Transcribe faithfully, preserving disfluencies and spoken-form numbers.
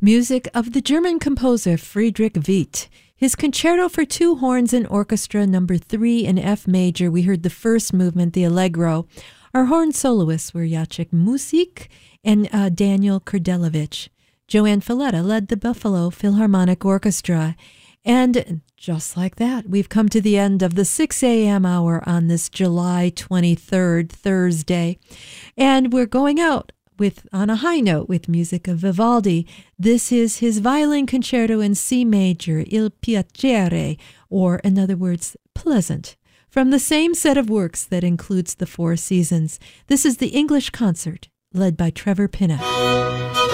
Music of the German composer Friedrich Witt. His Concerto for Two Horns and Orchestra, number three in F major. We heard the first movement, the Allegro. Our horn soloists were Jacek Musik and uh, Daniel Kurdelevich. Joanne Falletta led the Buffalo Philharmonic Orchestra. And just like that, we've come to the end of the six a.m. hour on this July twenty-third, Thursday. And we're going out with on a high note with music of Vivaldi. This is his violin concerto in C major, Il Piacere, or in other words, pleasant, from the same set of works that includes the Four Seasons. This is the English Concert, led by Trevor Pinnock.